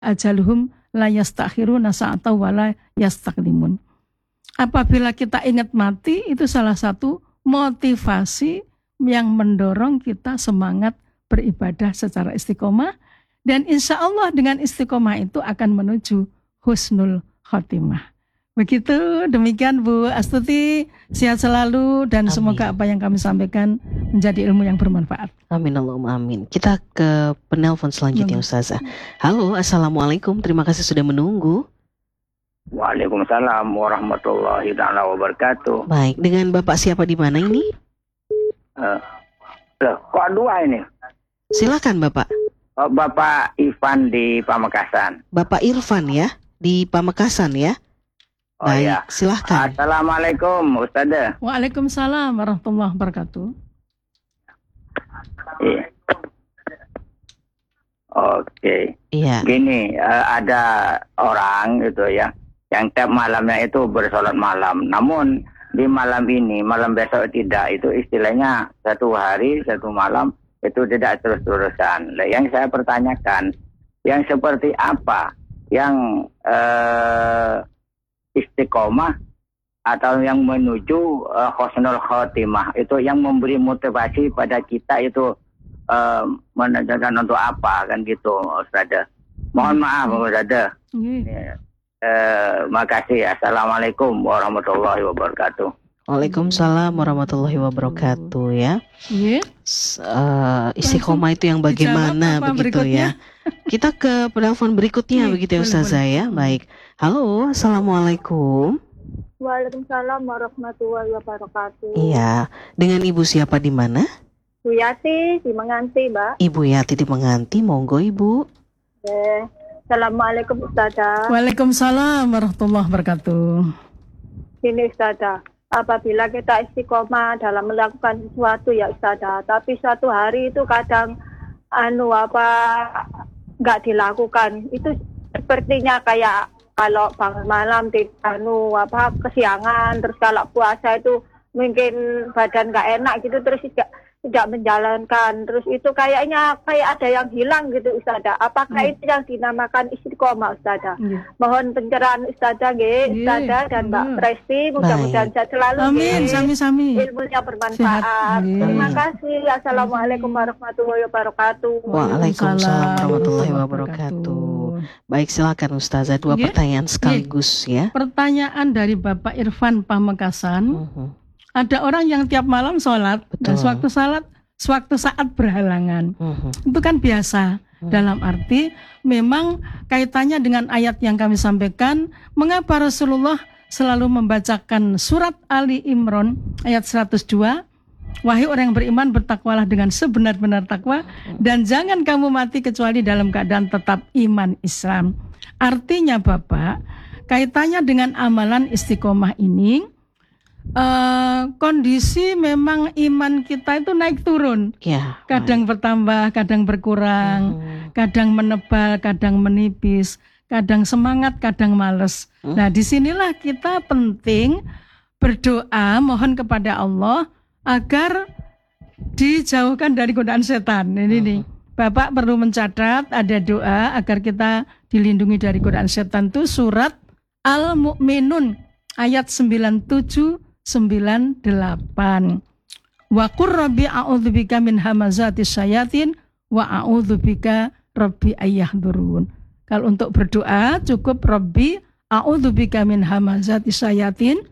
ajaluhum la yastakhiruna sa'atan wa la yastaqdimun. Apabila kita ingat mati, itu salah satu motivasi yang mendorong kita semangat beribadah secara istiqomah, dan insya Allah dengan istiqomah itu akan menuju husnul khotimah. Begitu, demikian Bu Astuti, sehat selalu dan amin. Semoga apa yang kami sampaikan menjadi ilmu yang bermanfaat. Amin Allahumma amin. Kita ke penelpon selanjutnya Ustazah. Halo, assalamualaikum. Terima kasih sudah menunggu. Waalaikumsalam warahmatullahi wabarakatuh. Baik, dengan Bapak siapa di mana ini? Kok dua ini? Silakan Bapak. Bapak Irfan di Pamekasan. Bapak Irfan ya, di Pamekasan ya. Baik, ya. Silahkan. Assalamualaikum Ustazah. Waalaikumsalam warahmatullahi wabarakatuh. Iya. Oke. Iya. Gini, ada orang gitu ya, yang tiap malamnya itu bersolat malam. Namun di malam ini, malam besok tidak. Itu istilahnya satu hari, satu malam itu tidak terus-terusan. Yang saya pertanyakan, yang seperti apa yang istiqomah atau yang menuju husnul khotimah, itu yang memberi motivasi pada kita itu menandakan untuk apa kan gitu Ustazah. Mohon maaf Ustazah. Makasih. Assalamualaikum warahmatullahi wabarakatuh. Waalaikumsalam warahmatullahi wabarakatuh ya. Istiqomah itu yang bagaimana begitu berikutnya? Ya. Kita ke penelpon berikutnya begitu ya Ustazah ya. Baik. Halo, assalamualaikum. Waalaikumsalam warahmatullahi wabarakatuh. Iya, dengan Ibu siapa di mana? Bu Yati di Menganti, Mbak. Ibu Yati di Menganti, monggo Ibu. Assalamualaikum Ustazah. Waalaikumsalam warahmatullahi wabarakatuh. Ini Ustazah, apabila kita istiqomah dalam melakukan sesuatu ya Ustazah, tapi suatu hari itu kadang nggak dilakukan, itu sepertinya kayak kalau bangun malam kesiangan, terus kalau puasa itu mungkin badan nggak enak gitu, terus tidak menjalankan, terus itu kayaknya kayak ada yang hilang gitu Ustazah. Apakah itu yang dinamakan istiqomah Ustazah? Mohon pencerahan Ustazah Ustazah dan Mbak Presti, mudah-mudahan sehat selalu. Amin, sami-sami. Ilmunya bermanfaat. Terima kasih. Assalamualaikum warahmatullahi wabarakatuh. Waalaikumsalam warahmatullahi wabarakatuh. Baik, silakan Ustazah, dua pertanyaan sekaligus ya. Pertanyaan dari Bapak Irfan Pamekasan. Ada orang yang tiap malam sholat. Dan sewaktu saat berhalangan. Itu kan biasa. Dalam arti memang kaitannya dengan ayat yang kami sampaikan. Mengapa Rasulullah selalu membacakan surat Ali Imran ayat 102. Wahai orang yang beriman, bertakwalah dengan sebenar-benar takwa, dan jangan kamu mati kecuali dalam keadaan tetap iman Islam. Artinya Bapak, kaitannya dengan amalan istiqomah ini, kondisi memang iman kita itu naik turun. Kadang bertambah, kadang berkurang, kadang menebal, kadang menipis, kadang semangat, kadang males. Nah, disinilah kita penting berdoa, mohon kepada Allah agar dijauhkan dari godaan setan. Ini nih, Bapak perlu mencatat, ada doa agar kita dilindungi dari godaan setan, itu surat Al-Mu'minun ayat 97-98. Wa qur rabbi a'udzubika min hamazatis syayatin wa a'udzubika rabbi ayyahdurun. Kalau untuk berdoa cukup rabbi a'udzubika min hamazatis syayatin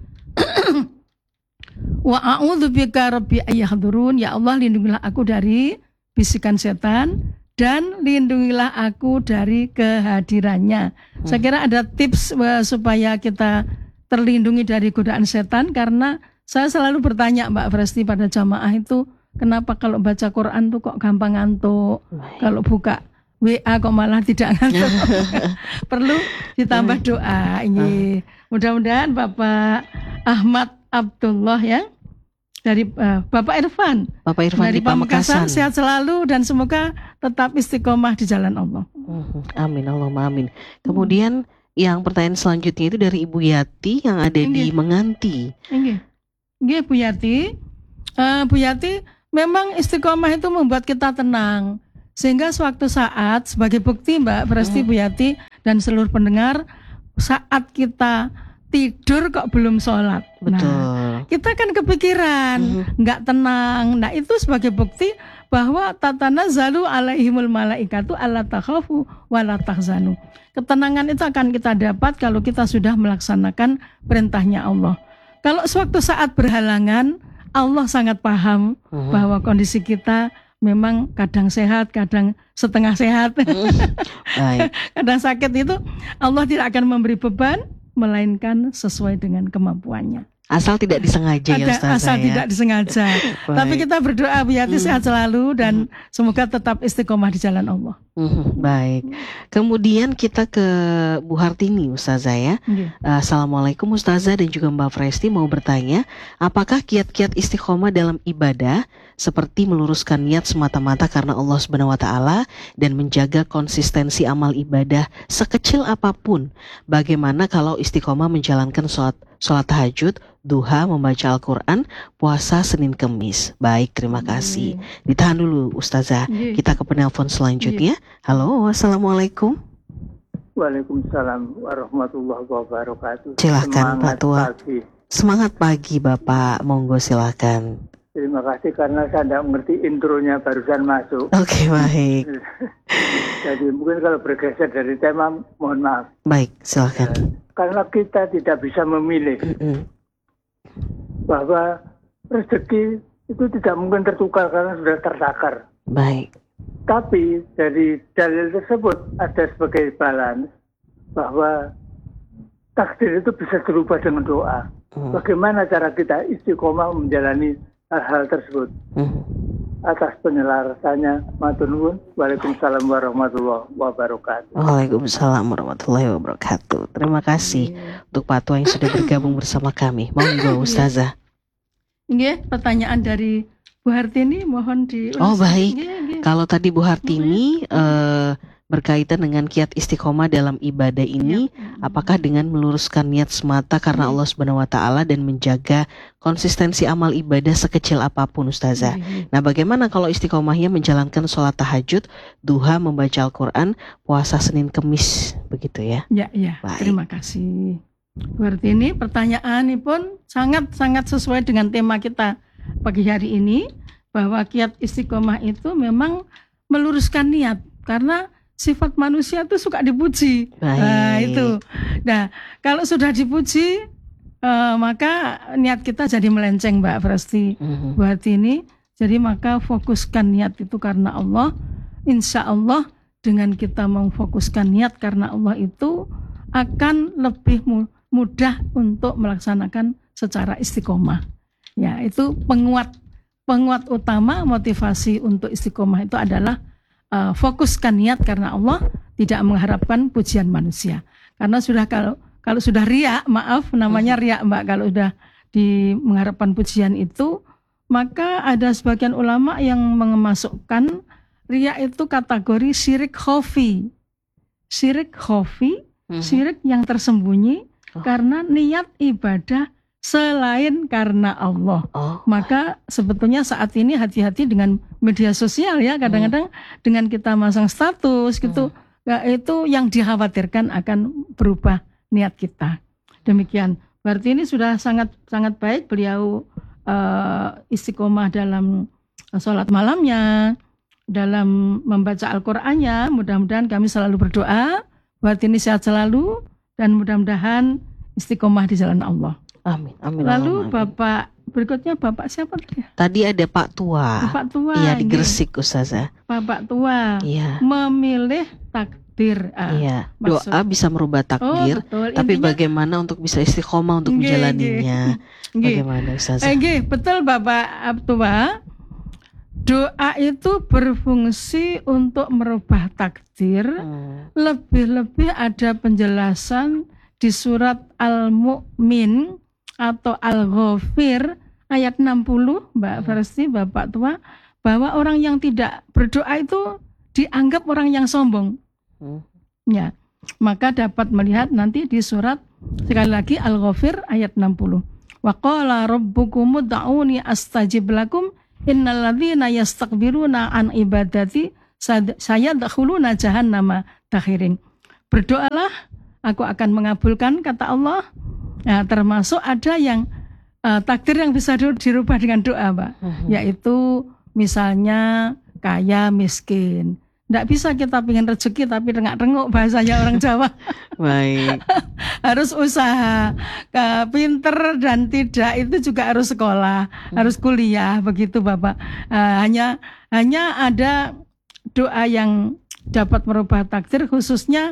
wa a'udzubika rabbi ayyahdurun. Ya Allah, lindungilah aku dari bisikan setan dan lindungilah aku dari kehadirannya. Saya kira ada tips supaya kita terlindungi dari godaan setan, karena saya selalu bertanya Mbak Presti pada jamaah itu, kenapa kalau baca Quran tuh kok gampang ngantuk, kalau buka WA kok malah tidak ngantuk. Perlu ditambah doa. Ini mudah-mudahan Bapak Ahmad Abdullah ya, dari Bapak Irfan dari Pamekasan, sehat selalu dan semoga tetap istiqomah di jalan Allah. Amin Allahumma amin. Kemudian yang pertanyaan selanjutnya itu dari Ibu Yati yang ada di Menganti. Bu Yati. Bu Yati, memang istiqomah itu membuat kita tenang. Sehingga suatu saat sebagai bukti Mbak Presti, Bu Yati dan seluruh pendengar, saat kita tidur kok belum sholat. Betul. Nah, kita kan kepikiran, nggak tenang. Nah, itu sebagai bukti bahwa tatanazzalu alaihimul malaikatu alla takhafu wa la tahzanu. Ketenangan itu akan kita dapat kalau kita sudah melaksanakan perintahnya Allah. Kalau suatu saat berhalangan, Allah sangat paham bahwa kondisi kita memang kadang sehat, kadang setengah sehat, Baik. kadang sakit. Itu Allah tidak akan memberi beban, melainkan sesuai dengan kemampuannya. Asal tidak disengaja ya Ustazah. Asal ya. tidak disengaja. Tapi kita berdoa Bu Yati sehat selalu dan semoga tetap istiqomah di jalan Allah. Baik. Kemudian kita ke Bu Hartini Ustazah ya. Assalamualaikum Ustazah dan juga Mbak Presti, mau bertanya, apakah kiat-kiat istiqomah dalam ibadah seperti meluruskan niat semata-mata karena Allah Subhanahu wa taala dan menjaga konsistensi amal ibadah sekecil apapun? Bagaimana kalau istiqomah menjalankan sholat tahajud, duha, membaca Al-Quran, puasa Senin Kemis? Baik, terima kasih. Ditahan dulu Ustazah. Kita ke penelpon selanjutnya. Halo, Assalamualaikum. Waalaikumsalam warahmatullahi wabarakatuh. Silahkan Pak Tua. Pagi. Semangat pagi Bapak, monggo silahkan. Terima kasih karena saya tidak mengerti intronya barusan masuk. Oke, baik. Jadi mungkin kalau bergeser dari tema, mohon maaf. Baik, silahkan. Karena kita tidak bisa memilih bahwa rezeki itu tidak mungkin tertukar karena sudah tertakar. Baik. Tapi dari dalil tersebut ada sebagai balance bahwa takdir itu bisa berubah dengan doa. Bagaimana cara kita istiqomah menjalani hal-hal tersebut? Atas penjelasannya, matur nuwun. Waalaikumsalam warahmatullahi wabarakatuh. Waalaikumsalam warahmatullahi wabarakatuh. Terima kasih untuk Pak Tua yang sudah bergabung bersama kami. Monggo Ustazah. Ini pertanyaan dari Bu Hartini, mohon diulas. Oh baik. Kalau tadi Bu Hartini berkaitan dengan kiat istiqomah dalam ibadah ini, apakah dengan meluruskan niat semata karena Allah Subhanahu wa taala dan menjaga konsistensi amal ibadah sekecil apapun Ustazah. Nah, bagaimana kalau istiqomahnya menjalankan sholat tahajud, duha, membaca Al-Quran, puasa Senin Kemis, begitu ya? Ya. Baik. Terima kasih. Berarti ini pertanyaan ini pun sangat sesuai dengan tema kita pagi hari ini, bahwa kiat istiqomah itu memang meluruskan niat, karena sifat manusia itu suka dipuji. Baik. Nah itu. Nah kalau sudah dipuji, maka niat kita jadi melenceng Mbak Presti. Buat ini, jadi maka fokuskan niat itu karena Allah. Insya Allah dengan kita memfokuskan niat karena Allah itu akan lebih mudah untuk melaksanakan secara istiqomah. Ya, itu penguat utama motivasi untuk istiqomah itu adalah fokuskan niat karena Allah, tidak mengharapkan pujian manusia. Karena sudah kalau sudah riak, maaf namanya riak Mbak, kalau sudah mengharapkan pujian itu, maka ada sebagian ulama yang memasukkan riak itu kategori syirik khafi. Syirik khafi, syirik yang tersembunyi karena niat ibadah selain karena Allah. Maka sebetulnya saat ini hati-hati dengan media sosial ya, kadang-kadang dengan kita masang status gitu, ya, itu yang dikhawatirkan akan berubah niat kita. Demikian. Berarti ini sudah sangat baik beliau istiqomah dalam sholat malamnya, dalam membaca Al-Qur'annya. Mudah-mudahan kami selalu berdoa buat ini sehat selalu dan mudah-mudahan istiqomah di jalan Allah. Amin. Lalu Bapak berikutnya, Bapak siapa tadi? Tadi ada Pak Tua. Pak Tua. Iya, di Gresik Ustazah. Bapak Tua. Iya. Memilih takdir. Iya. Doa bisa merubah takdir, betul. tapi Intinya, bagaimana untuk bisa istiqomah untuk menjalaninya? Bagaimana Ustazah? Betul Bapak Tua. Doa itu berfungsi untuk merubah takdir. Lebih-lebih ada penjelasan di surat Al-Mu'min atau Al-Ghafir ayat 60 Mbak Presti, Bapak Tua, bahwa orang yang tidak berdoa itu dianggap orang yang sombong. Ya, maka dapat melihat nanti di surat sekali lagi Al-Ghafir ayat 60. Wa qala rabbukum ud'uni astajib lakum innalladzina yastakbiruna an ibadati saya dakhuluna jahannama dakhirin. Berdoalah, aku akan mengabulkan, kata Allah. Nah, termasuk ada yang takdir yang bisa dirubah dengan doa, Mbak. Yaitu misalnya kaya miskin. Nggak bisa kita pengen rezeki tapi rengak-renguk, bahasanya orang Jawa. Baik. Harus usaha, pinter dan tidak itu juga harus sekolah, harus kuliah, begitu Bapak. Hanya ada doa yang dapat merubah takdir, khususnya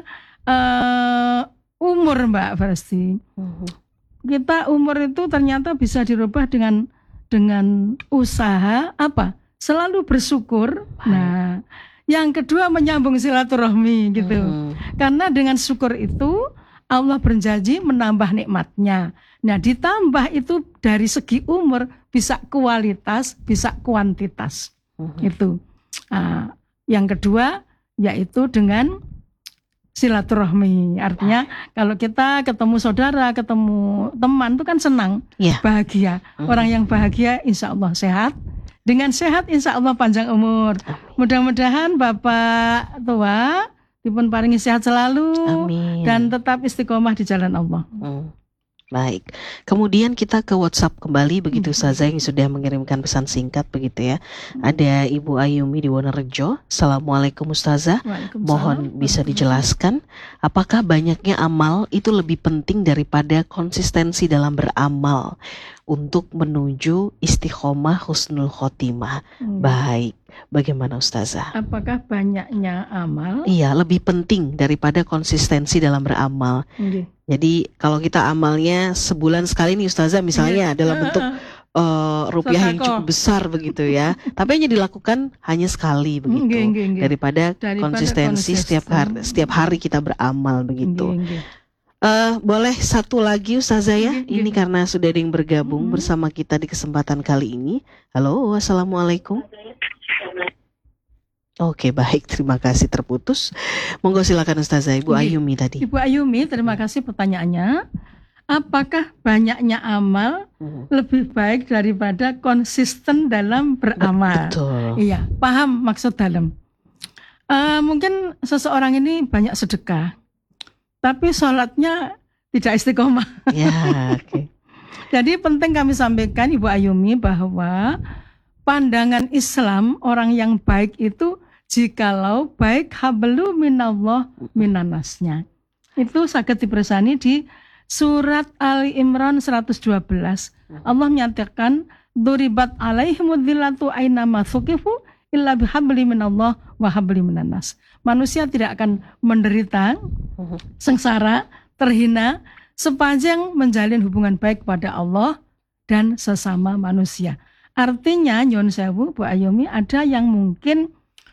umur, Mbak Fresti. Kita umur itu ternyata bisa dirubah dengan usaha apa? Selalu bersyukur. Nah, yang kedua menyambung silaturahmi gitu. Karena dengan syukur itu Allah berjanji menambah nikmatnya. Nah, ditambah itu dari segi umur bisa kualitas, bisa kuantitas. Itu. Yang kedua yaitu dengan silaturahmi. Artinya kalau kita ketemu saudara, ketemu teman itu kan senang, bahagia. Orang yang bahagia insya Allah sehat. Dengan sehat insya Allah panjang umur. Mudah-mudahan Bapak tua dipun paringi sehat selalu. Amin. Dan tetap istiqomah di jalan Allah. Baik. Kemudian kita ke WhatsApp kembali begitu Ustazah yang sudah mengirimkan pesan singkat begitu ya. Ada Ibu Ayumi di Wonorejo. Assalamualaikum Ustazah. Mohon bisa dijelaskan apakah banyaknya amal itu lebih penting daripada konsistensi dalam beramal untuk menuju istiqomah husnul khotimah. Baik. Bagaimana Ustazah? Apakah banyaknya amal? Iya, lebih penting daripada konsistensi dalam beramal. Jadi kalau kita amalnya sebulan sekali nih Ustazah misalnya dalam bentuk rupiah yang cukup besar begitu ya, tapi hanya dilakukan hanya sekali begitu. Daripada konsistensi setiap hari kita beramal begitu. Boleh satu lagi Ustazah ya. Ini karena sudah ada yang bergabung bersama kita di kesempatan kali ini. Halo, assalamualaikum. Oke, baik, terima kasih, terputus. Monggo silakan Ustazah, Ibu Ayumi tadi. Ibu Ayumi, terima kasih pertanyaannya. Apakah banyaknya amal lebih baik daripada konsisten dalam beramal? Betul. Iya, paham maksud dalam. Mungkin seseorang ini banyak sedekah, tapi sholatnya tidak istiqomah. Ya, oke. Jadi penting kami sampaikan Ibu Ayumi bahwa pandangan Islam orang yang baik itu jikalau baik hablu minallah minanasnya. Itu saged dipersani di surat Ali Imran 112. Allah menyatakan duribat alaihimudillatu ainama thuqifu illa bihabli minallah wa habli minanas. Manusia tidak akan menderita, sengsara, terhina sepanjang menjalin hubungan baik pada Allah dan sesama manusia. Artinya nyun sewu Bu Ayumi, ada yang mungkin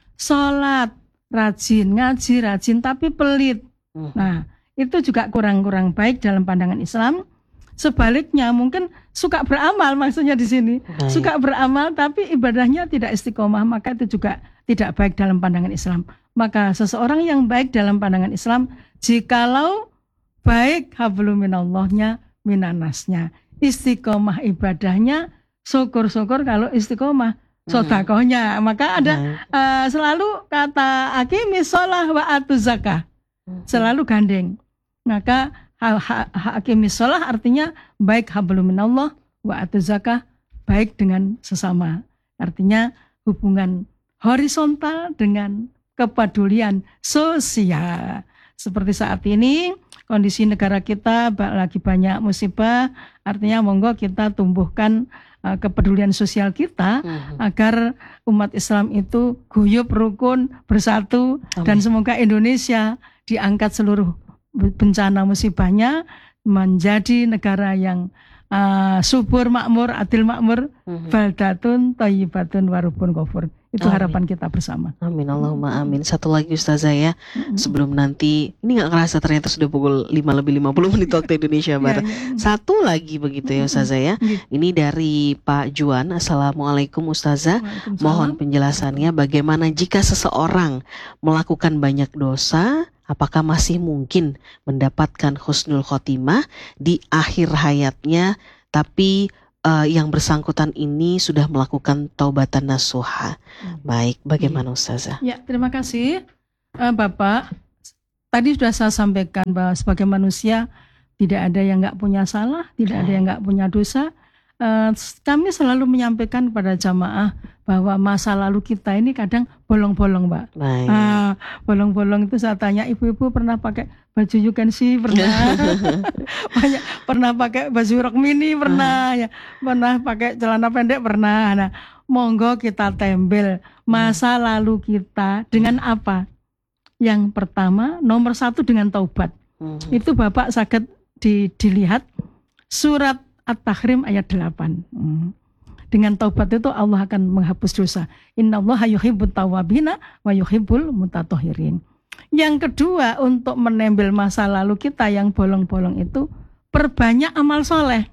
sholat rajin, ngaji rajin tapi pelit. Nah, itu juga kurang baik dalam pandangan Islam. Sebaliknya mungkin suka beramal, maksudnya di sini. Suka beramal tapi ibadahnya tidak istiqomah, maka itu juga tidak baik dalam pandangan Islam. Maka seseorang yang baik dalam pandangan Islam jikalau baik hablum minallahnya minanasnya, istiqomah ibadahnya, syukur-syukur kalau istiqomah sedekahnya. Maka ada selalu kata aqimis shalah wa atuz zakah. Selalu gandeng. Maka aqimis shalah artinya baik hablum minallah wa atuz zakah, baik dengan sesama. Artinya hubungan horizontal dengan kepedulian sosial. Seperti saat ini kondisi negara kita lagi banyak musibah, artinya monggo kita tumbuhkan kepedulian sosial kita agar umat Islam itu guyub, rukun, bersatu. Amin. Dan semoga Indonesia diangkat seluruh bencana musibahnya menjadi negara yang subur, makmur, adil makmur, baldatun, thayyibatun, warubun ghafur. Itu harapan kita bersama. Amin, Allahumma amin. Satu lagi Ustazah ya, sebelum nanti, ini gak kerasa ternyata sudah pukul 5:50 waktu Indonesia Barat. Satu lagi begitu ya Ustazah ya. Ini dari Pak Juan. Assalamualaikum Ustazah. Mohon penjelasannya bagaimana jika seseorang melakukan banyak dosa, apakah masih mungkin mendapatkan husnul khotimah di akhir hayatnya, tapi yang bersangkutan ini sudah melakukan taubatan nasuha. Baik, bagaimana Ustazah? Ya, terima kasih Bapak. Tadi sudah saya sampaikan bahwa sebagai manusia tidak ada yang nggak punya salah, tidak ada yang nggak punya dosa. Kami selalu menyampaikan kepada jamaah bahwa masa lalu kita ini kadang bolong-bolong, Mbak. Bolong-bolong itu saya tanya, ibu-ibu pernah pakai baju yukensi? Pernah. Pernah pakai baju rok mini? Pernah. Ya. Pernah pakai celana pendek? Pernah. Nah, monggo kita tembel masa lalu kita dengan apa? Yang pertama, nomor 1 dengan taubat. Itu Bapak sakit dilihat surat At-Tahrim ayat 8. Dengan taubat itu Allah akan menghapus dosa. Innallaha yuhibbut tawwabina wa yuhibbul mutatahhirin. Yang kedua, untuk menembel masa lalu kita yang bolong-bolong itu, perbanyak amal soleh.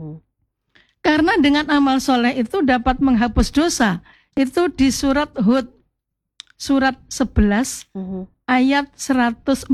Karena dengan amal soleh itu dapat menghapus dosa. Itu di surat Hud, surat 11 ayat 114.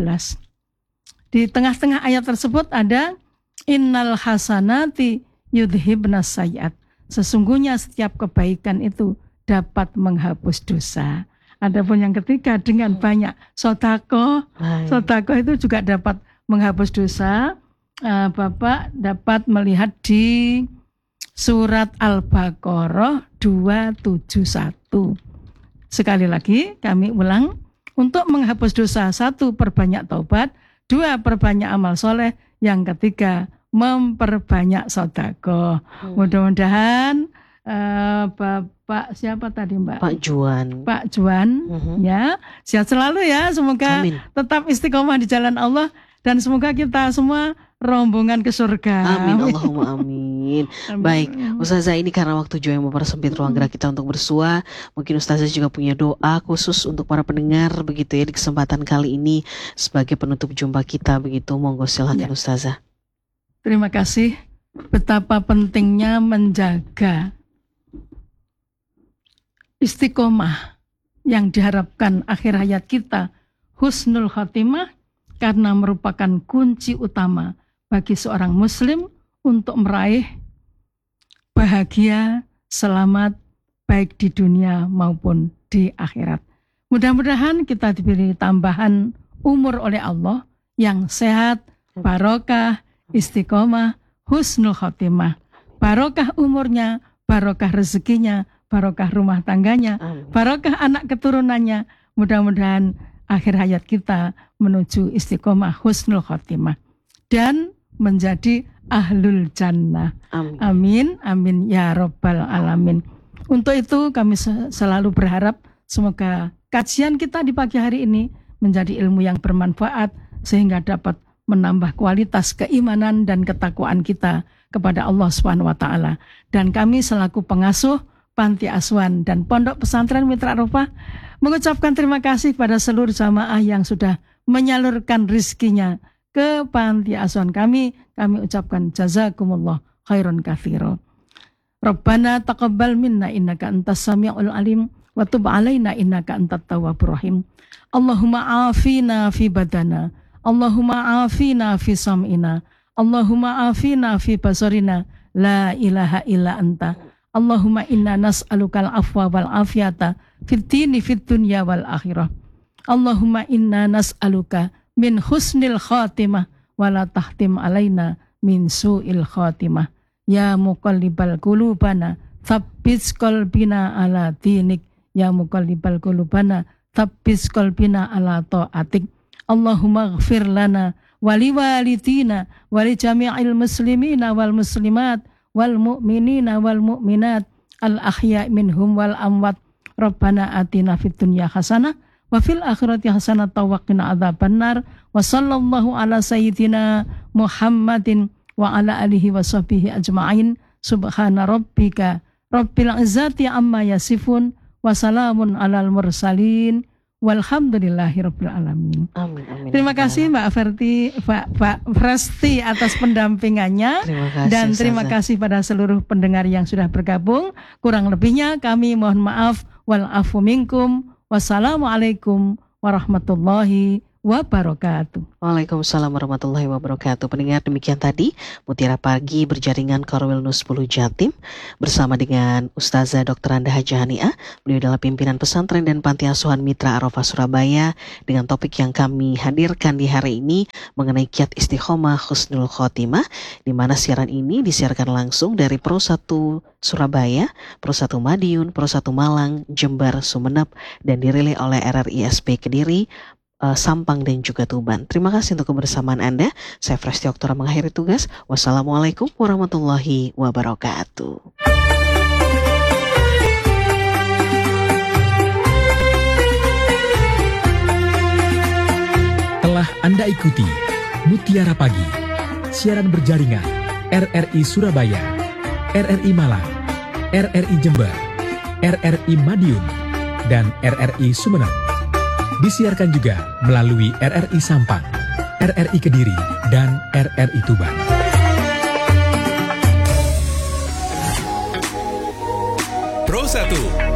Di tengah-tengah ayat tersebut ada innal hasanati yudhibnas sayyiat. Sesungguhnya setiap kebaikan itu dapat menghapus dosa. Adapun yang ketiga, dengan banyak sedekah. Sedekah itu juga dapat menghapus dosa. Bapak dapat melihat di surat Al-Baqarah 271. Sekali lagi kami ulang, untuk menghapus dosa, 1, perbanyak taubat, 2, perbanyak amal soleh, yang ketiga, memperbanyak sedekah. Mudah-mudahan Bapak siapa tadi Mbak? Pak Juan, ya, sehat selalu ya. Semoga tetap istiqomah di jalan Allah dan semoga kita semua rombongan ke surga. Amin, Allahumma amin. Baik, Ustazah, ini karena waktu juga yang mempersempit ruang gerak kita untuk bersua. Mungkin Ustazah juga punya doa khusus untuk para pendengar begitu ya di kesempatan kali ini sebagai penutup jumpa kita begitu. Monggo silakan Ustazah. Terima kasih. Betapa pentingnya menjaga istiqomah yang diharapkan akhir hayat kita, husnul khotimah, karena merupakan kunci utama bagi seorang muslim untuk meraih bahagia, selamat, baik di dunia maupun di akhirat. Mudah-mudahan kita diberi tambahan umur oleh Allah yang sehat, barokah, istiqomah, husnul khotimah. Barokah umurnya, barokah rezekinya, barokah rumah tangganya, barokah anak keturunannya. Mudah-mudahan akhir hayat kita menuju istiqomah husnul khotimah dan menjadi ahlul jannah. Amin, amin ya rabbal alamin. Untuk itu kami selalu berharap semoga kajian kita di pagi hari ini menjadi ilmu yang bermanfaat sehingga dapat menambah kualitas keimanan dan ketakwaan kita kepada Allah SWT. Dan kami selaku pengasuh Panti Asuhan dan Pondok Pesantren Mitra Arafah mengucapkan terima kasih pada seluruh jamaah yang sudah menyalurkan rizkinya ke Panti Asuhan kami. Kami ucapkan jazakumullah khairan katsira. Rabbana taqabbal minna innaka antas samiul alim wa tub alaina innaka antat tawwabur rahim. Allahumma afina fi badana, Allahumma afina fi sam'ina, Allahumma afina fi basarina, la ilaha illa anta. Allahumma inna nas'alukal afwa wal afiyata fid dini fid dunya wal akhirah. Allahumma inna nas'aluka min husnil khatimah wa la tahtim alaina min su'il khatimah. Ya muqallibal qulubana tsabbit qalbina ala dinik. Ya muqallibal qulubana tsabbit qalbina ala ta'atik. Allahumma ighfir lana wa liwalidina wa li jami'il muslimina wal muslimat wal mu'minina wal mu'minat al ahya minhum wal amwat. Rabbana atina fid dunya hasanah wa fil akhirati hasanah wa qina adzabannar. Wa sallallahu ala sayyidina Muhammadin wa ala alihi wa sahbihi ajma'in. Subhana rabbika rabbil izzati amma yasifun wa salamun alal mursalin walhamdulillahi rabbil alamin. Amin, amin. Terima kasih Mbak Fresti atas pendampingannya. Dan terima kasih pada seluruh pendengar yang sudah bergabung. Kurang lebihnya kami mohon maaf. Wal afu minkum. Wassalamualaikum warahmatullahi wabarakatuh. Waalaikumsalam warahmatullahi wabarakatuh. Pendengar, demikian tadi Mutiara Pagi berjaringan Korwilnus 10 Jatim bersama dengan Ustazah Dr. Anda Haja Haniah. Beliau adalah pimpinan pesantren dan panti asuhan Mitra Arafah Surabaya, dengan topik yang kami hadirkan di hari ini mengenai kiat istiqomah husnul khotimah, di mana siaran ini disiarkan langsung dari Pro 1 Surabaya, Pro 1 Madiun, Pro 1 Malang, Jember, Sumeneb, dan dirilai oleh RRI SP Kediri, Sampang, dan juga Tuban. Terima kasih untuk kebersamaan Anda. Saya Fresti Oktora mengakhiri tugas. Wassalamualaikum warahmatullahi wabarakatuh. Telah Anda ikuti Mutiara Pagi, siaran berjaringan RRI Surabaya, RRI Malang, RRI Jember, RRI Madiun, dan RRI Sumeneb. Disiarkan juga melalui RRI Sampang, RRI Kediri, dan RRI Tuban. Pro 1